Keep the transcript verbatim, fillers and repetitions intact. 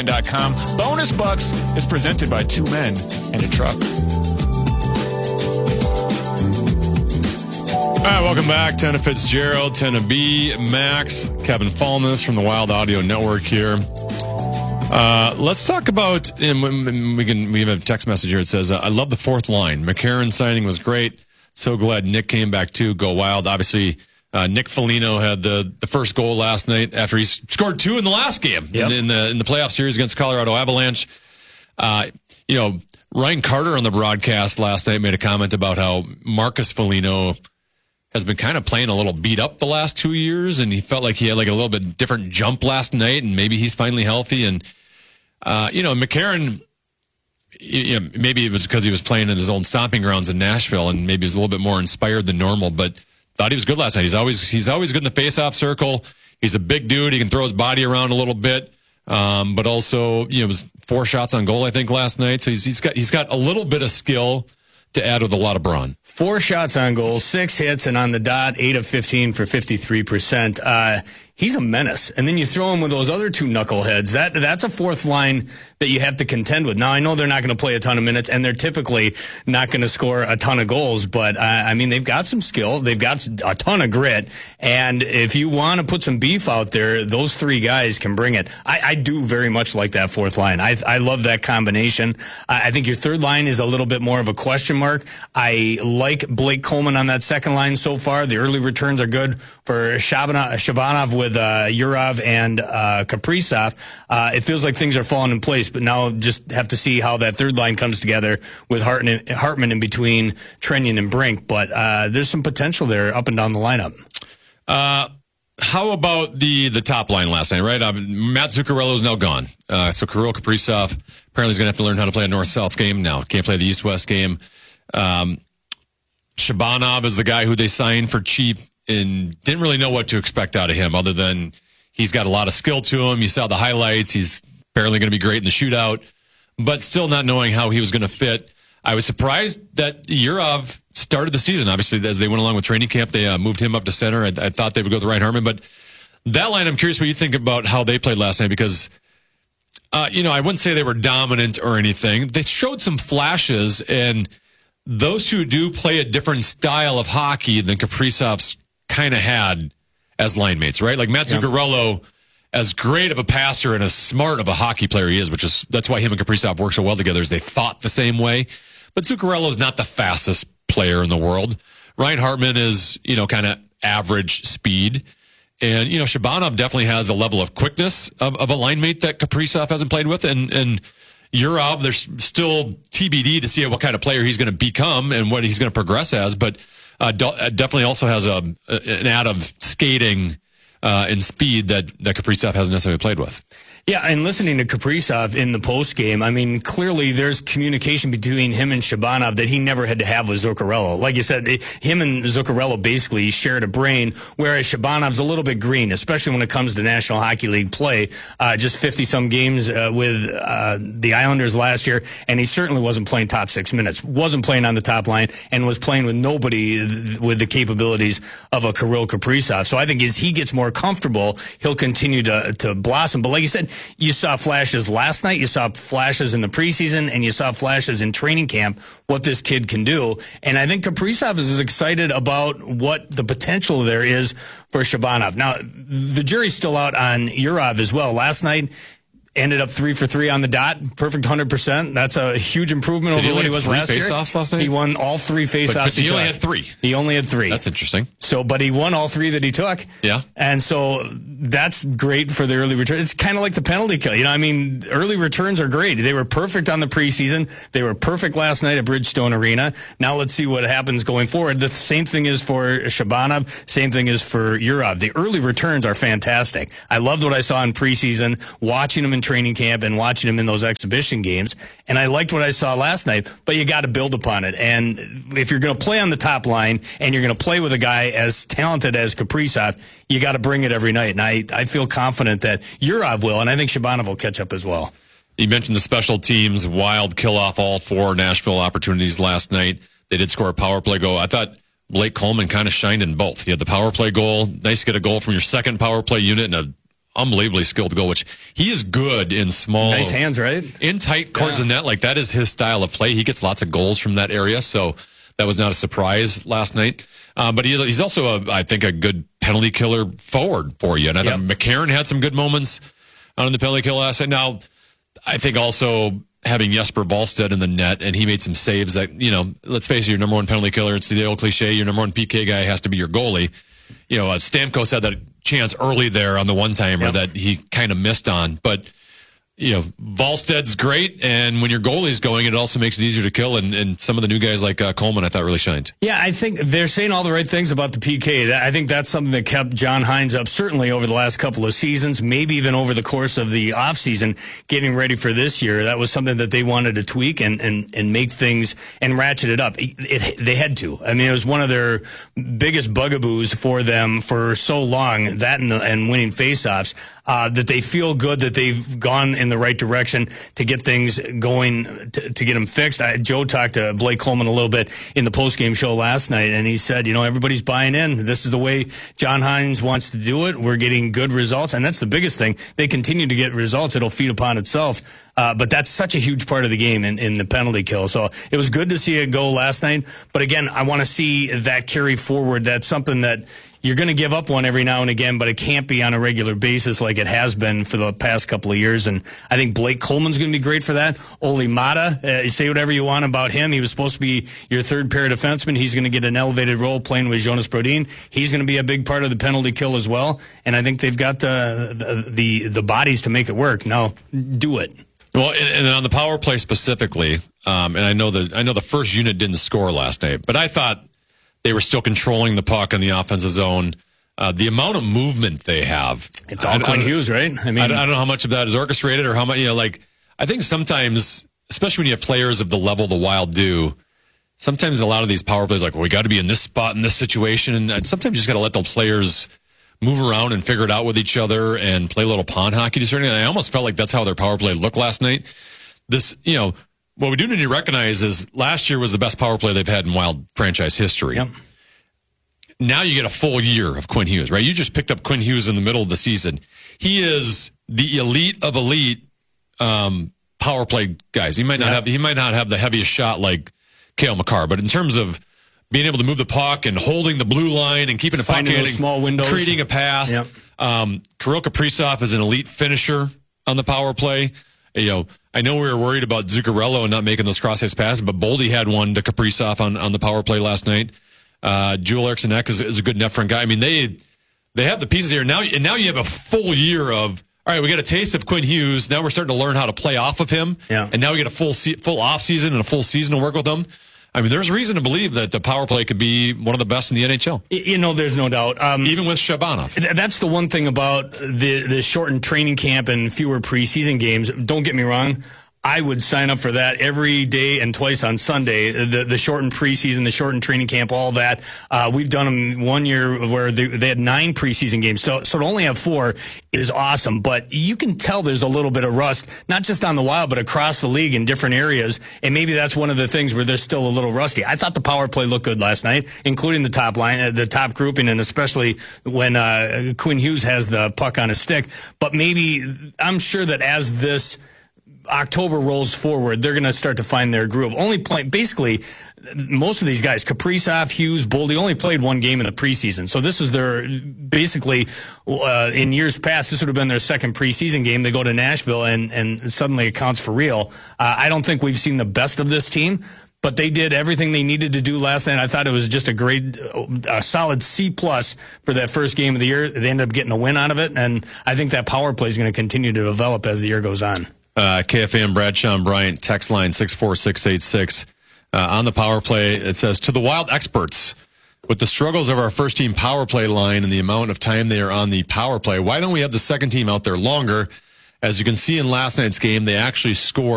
dot com. Bonus Bucks is presented by two men and a truck. All right, welcome back. Tanner Fitzgerald, Tanner B, Max, Kevin Falness from the Wild Audio Network here. Uh, let's talk about, and we can we have a text message here. It says, I love the fourth line. McCarron signing was great. So glad Nick came back too. Go Wild. Obviously, uh, Nick Foligno had the, the first goal last night after he scored two in the last game yep. in, in the in the playoff series against Colorado Avalanche. Uh, you know, Ryan Carter on the broadcast last night made a comment about how Marcus Foligno has been kind of playing a little beat up the last two years, and he felt like he had like a little bit different jump last night, and maybe he's finally healthy. And, uh, you know, McCarron, you know, maybe it was because he was playing in his own stomping grounds in Nashville, and maybe he was a little bit more inspired than normal, but thought he was good last night. He's always he's always good in the face-off circle. He's a big dude. He can throw his body around a little bit, um, but also, you know, it was four shots on goal, I think, last night. So he's, he's got he's got a little bit of skill to add with a lot of brawn. Four shots on goal, six hits, and on the dot, eight of fifteen for fifty-three percent. Uh, he's a menace. And then you throw him with those other two knuckleheads. That That's a fourth line that you have to contend with. Now, I know they're not going to play a ton of minutes, and they're typically not going to score a ton of goals, but, uh, I mean, they've got some skill. They've got a ton of grit. And if you want to put some beef out there, those three guys can bring it. I, I do very much like that fourth line. I, I love that combination. I, I think your third line is a little bit more of a question mark. I like Blake Coleman on that second line so far. The early returns are good for Shabanov, Shabanov with uh, Yurov and uh, Kaprizov. Uh, it feels like things are falling in place, but now just have to see how that third line comes together with Hartman, Hartman in between Trenyon and Brink. But uh, there's some potential there up and down the lineup. Uh, how about the the top line last night, right? Uh, Matt Zuccarello is now gone. Uh, so Kirill Kaprizov apparently is going to have to learn how to play a north-south game now. Can't play the east-west game. Um, Shabanov is the guy who they signed for cheap and didn't really know what to expect out of him other than he's got a lot of skill to him. You saw the highlights. He's apparently going to be great in the shootout, but still not knowing how he was going to fit. I was surprised that Yurov started the season. Obviously, as they went along with training camp, they uh, moved him up to center. I, I thought they would go with Ryan Hartman, but that line, I'm curious what you think about how they played last night because, uh, you know, I wouldn't say they were dominant or anything. They showed some flashes, and those two do play a different style of hockey than Kaprizov's kind of had as line mates, right? Like Matt Zuccarello, yeah. as great of a passer and as smart of a hockey player he is, which is that's why him and Kaprizov work so well together, is they thought the same way. But Zuccarello's not the fastest player in the world. Ryan Hartman is, you know, kind of average speed. And, you know, Shabanov definitely has a level of quickness of, of a line mate that Kaprizov hasn't played with. And, and Yurov, there's still T B D to see what kind of player he's going to become and what he's going to progress as. But uh, definitely also has a, an add of skating uh, and speed that, that Kaprizov hasn't necessarily played with. Yeah, and listening to Kaprizov in the postgame, I mean, clearly there's communication between him and Shabanov that he never had to have with Zuccarello. Like you said, it, him and Zuccarello basically shared a brain, whereas Shabanov's a little bit green, especially when it comes to National Hockey League play. Uh, just fifty-some games uh, with uh, the Islanders last year, and he certainly wasn't playing top six minutes, wasn't playing on the top line, and was playing with nobody with the capabilities of a Kirill Kaprizov. So I think as he gets more comfortable, he'll continue to, to blossom. But like you said, you saw flashes last night, you saw flashes in the preseason, and you saw flashes in training camp, what this kid can do. And I think Kaprizov is as excited about what the potential there is for Shabanov. Now, the jury's still out on Yurov as well. Last night, ended up three for three on the dot, perfect one hundred percent. That's a huge improvement Did over what he was last year. Face-offs last night? He won all three face-offs. But, but he, he only took. had three. He only had three. That's interesting. So, but he won all three that he took. Yeah. And so that's great for the early return. It's kind of like the penalty kill. You know, I mean, early returns are great. They were perfect on the preseason. They were perfect last night at Bridgestone Arena. Now let's see what happens going forward. The same thing is for Shabanov. Same thing is for Yurov. The early returns are fantastic. I loved what I saw in preseason, watching him in training camp and watching him in those exhibition games. And I liked what I saw last night, but you got to build upon it. And if you're going to play on the top line and you're going to play with a guy as talented as Kaprizov, you got to bring it every night. And I, I feel confident that Yurov will, and I think Shabanov will catch up as well. You mentioned the special teams, Wild kill off all four Nashville opportunities last night. They did score a power play goal. I thought Blake Coleman kind of shined in both. He had the power play goal. Nice to get a goal from your second power play unit in a unbelievably skilled goal, which he is good in small. Nice hands, right? In tight corners of the net. Like, that is his style of play. He gets lots of goals from that area, so that was not a surprise last night. Uh, but he, he's also, a, I think, a good penalty killer forward for you. And I yep. think McCarron had some good moments on the penalty kill last night. Now, I think also having Jesper Wallstedt in the net, and he made some saves that, you know, let's face it, your number one penalty killer, it's the old cliche, your number one P K guy has to be your goalie. You know, uh, Stamkos had that chance early there on the one-timer yep. that he kind of missed on. But, you know, Wallstedt's great, and when your goalie's going, it also makes it easier to kill, and, and some of the new guys like uh, Coleman, I thought, really shined. Yeah, I think they're saying all the right things about the P K. I think that's something that kept John Hynes up, certainly over the last couple of seasons, maybe even over the course of the offseason, getting ready for this year. That was something that they wanted to tweak and, and, and make things and ratchet it up. It, it, they had to. I mean, it was one of their biggest bugaboos for them for so long, that and, and winning faceoffs. Uh, that they feel good that they've gone in the right direction to get things going, to, to get them fixed. I, Joe talked to Blake Coleman a little bit in the postgame show last night, and he said, you know, everybody's buying in. This is the way John Hynes wants to do it. We're getting good results, and that's the biggest thing. They continue to get results. It'll feed upon itself. Uh, but that's such a huge part of the game in, in the penalty kill. So it was good to see it go last night. But again, I want to see that carry forward. That's something that you're going to give up one every now and again, but it can't be on a regular basis like it has been for the past couple of years. And I think Blake Coleman's going to be great for that. Olli Mata, uh, say whatever you want about him. He was supposed to be your third pair defenseman. He's going to get an elevated role playing with Jonas Brodin. He's going to be a big part of the penalty kill as well. And I think they've got uh, the, the the bodies to make it work. Now, do it. Well, and, and on the power play specifically, um, and I know the I know the first unit didn't score last night, but I thought they were still controlling the puck in the offensive zone. Uh, the amount of movement they have. It's all Quinn Hughes, right? I mean, I don't, I don't know how much of that is orchestrated or how much, you know, like, I think sometimes, especially when you have players of the level the Wild do, sometimes a lot of these power plays, like, well, we got to be in this spot in this situation. And sometimes you just got to let the players move around and figure it out with each other and play a little pond hockey to a certain extent. And I almost felt like that's how their power play looked last night. This, you know, what we do need to recognize is last year was the best power play they've had in Wild franchise history. Yep. Now you get a full year of Quinn Hughes, right? You just picked up Quinn Hughes in the middle of the season. He is the elite of elite um, power play guys. He might not yep. have he might not have the heaviest shot like Cale Makar, but in terms of being able to move the puck and holding the blue line and keeping the puck in, small windows, creating a pass. Yep. Um, Kirill Kaprizov is an elite finisher on the power play. You know, I know we were worried about Zuccarello and not making those cross-ice passes, but Boldy had one to Kaprizov on, on the power play last night. Uh, Joel Eriksson Ek is, is a good net front guy. I mean, they they have the pieces here now, and now you have a full year of, all right, we got a taste of Quinn Hughes. Now we're starting to learn how to play off of him, yeah. and now we get a full se- full off season and a full season to work with him. I mean, there's reason to believe that the power play could be one of the best in the N H L. You know, there's no doubt. Um, Even with Shabanov. That's the one thing about the the shortened training camp and fewer preseason games. Don't get me wrong. I would sign up for that every day and twice on Sunday. The the shortened preseason, the shortened training camp, all that. Uh, we've done them one year where they, they had nine preseason games. So, so to only have four is awesome. But you can tell there's a little bit of rust, not just on the Wild, but across the league in different areas. And maybe that's one of the things where they're still a little rusty. I thought the power play looked good last night, including the top line, uh, the top grouping, and especially when uh, Quinn Hughes has the puck on his stick. But maybe I'm sure that as this October rolls forward, they're going to start to find their groove. Only playing, basically, most of these guys, Kaprizov, Hughes, Boldy, only played one game in the preseason. So this is their, basically, uh, in years past, this would have been their second preseason game. They go to Nashville, and, and suddenly it counts for real. Uh, I don't think we've seen the best of this team, but they did everything they needed to do last night. I thought it was just a great, a solid C plus for that first game of the year. They ended up getting a win out of it, and I think that power play is going to continue to develop as the year goes on. Uh, K F A M Bradshaw and Bryant, text line six four six eight six. Uh, on the power play, it says, to the Wild experts, with the struggles of our first team power play line and the amount of time they are on the power play, why don't we have the second team out there longer? As you can see in last night's game, they actually scored